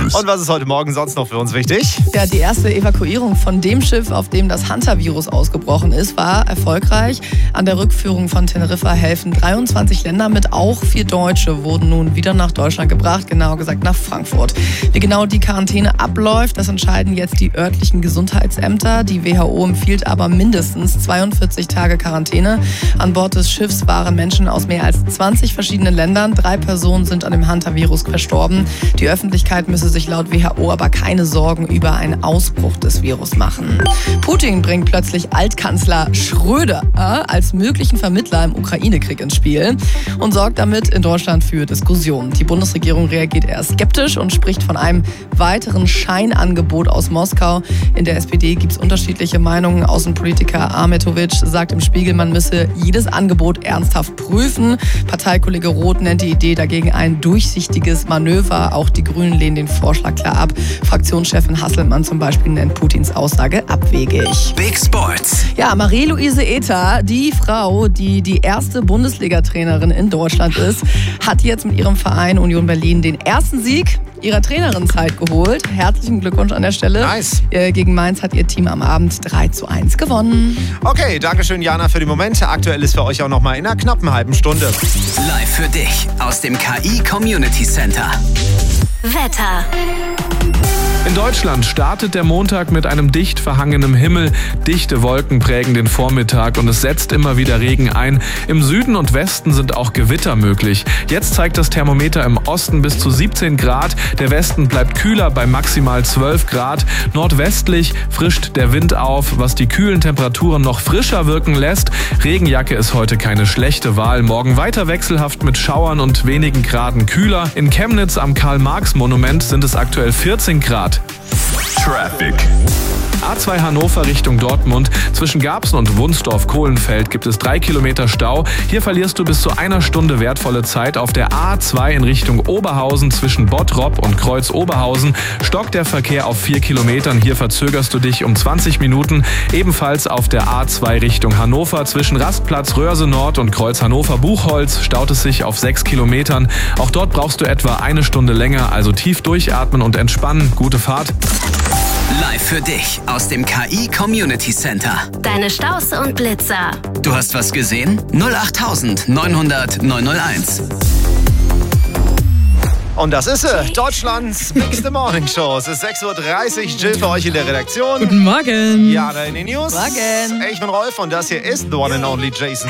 News. Und was ist heute Morgen sonst noch für uns wichtig? Ja, die erste Evakuierung von dem Schiff, auf dem das Hantavirus ausgebrochen ist, war erfolgreich. An der Rückführung von Teneriffa helfen 23 Länder mit. Auch 4 Deutsche wurden nun wieder nach Deutschland gebracht, genauer gesagt nach Frankfurt. Wie genau die Quarantäne abläuft, das entscheiden jetzt die örtlichen Gesundheitsämter. Die WHO empfiehlt aber mindestens 42 Tage Quarantäne. An Bord des Schiffs waren Menschen aus mehr als 20 verschiedenen Ländern. 3 Personen sind an dem Hantavirus verstorben. Die Öffentlichkeit müsse sich laut WHO aber keine Sorgen über einen Ausbruch des Virus machen. Putin bringt plötzlich Altkanzler Schröder als möglichen Vermittler im Ukraine-Krieg ins Spiel und sorgt damit in Deutschland für Diskussionen. Die Bundesregierung reagiert eher skeptisch und spricht von einem weiteren Scheinangebot aus Moskau. In der SPD gibt es unterschiedliche Meinungen. Außenpolitiker Ahmetovic sagt im Spiegel, man müsse jedes Angebot ernsthaft prüfen. Parteikollege Roth nennt die Idee dagegen ein durchsichtiges Manöver. Auch die Grünen lehnen den Vorschlag klar ab. Fraktionschefin Hasselmann zum Beispiel nennt Putins Aussage abwegig. Big Sports. Ja, Marie-Louise Ether, die Frau, die erste Bundesliga-Trainerin in Deutschland ist, hat jetzt mit ihrem Verein Union Berlin den ersten Sieg ihrer Trainerinnenzeit geholt. Herzlichen Glückwunsch an der Stelle. Nice. Gegen Mainz hat ihr Team am Abend 3:1 gewonnen. Okay, dankeschön Jana für die Momente. Aktuell ist für euch auch noch mal in einer knappen halben Stunde. Live für dich aus dem KI Community Center. Wetter. In Deutschland startet der Montag mit einem dicht verhangenen Himmel. Dichte Wolken prägen den Vormittag und es setzt immer wieder Regen ein. Im Süden und Westen sind auch Gewitter möglich. Jetzt zeigt das Thermometer im Osten bis zu 17 Grad. Der Westen bleibt kühler bei maximal 12 Grad. Nordwestlich frischt der Wind auf, was die kühlen Temperaturen noch frischer wirken lässt. Regenjacke ist heute keine schlechte Wahl. Morgen weiter wechselhaft mit Schauern und wenigen Graden kühler. In Chemnitz am Karl-Marx-Monument sind es aktuell 14 Grad. Traffic. A2 Hannover Richtung Dortmund. Zwischen Garbsen und Wunsdorf-Kohlenfeld gibt es 3 Kilometer Stau. Hier verlierst du bis zu 1 Stunde wertvolle Zeit. Auf der A2 in Richtung Oberhausen zwischen Bottrop und Kreuz Oberhausen stockt der Verkehr auf 4 Kilometern. Hier verzögerst du dich um 20 Minuten. Ebenfalls auf der A2 Richtung Hannover zwischen Rastplatz Röhrse Nord und Kreuz Hannover-Buchholz staut es sich auf 6 Kilometern. Auch dort brauchst du etwa 1 Stunde länger, also tief durchatmen und entspannen. Gute Fahrt. Live für dich aus dem KI Community Center. Deine Staus und Blitzer. Du hast was gesehen? 08000 900 901. Und das ist sie, Deutschlands Bigste Morning Show. Es ist 6:30 Uhr, Jill für euch in der Redaktion. Guten Morgen. Jana in den News. Morgen. Ich bin Rolf und das hier ist The One and Only Jason.